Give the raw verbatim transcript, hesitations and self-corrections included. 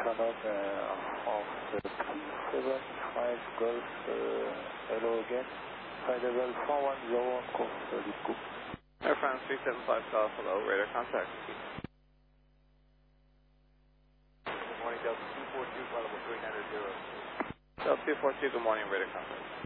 turn up uh, of the P seven five Golf uh, hello again. High level four one zero on course uh, Litco. Air France three seven five Golf, hello, radar contact. Good morning, Delta two four two, flight level three nine zero. Delta two four two, good morning, radar contact.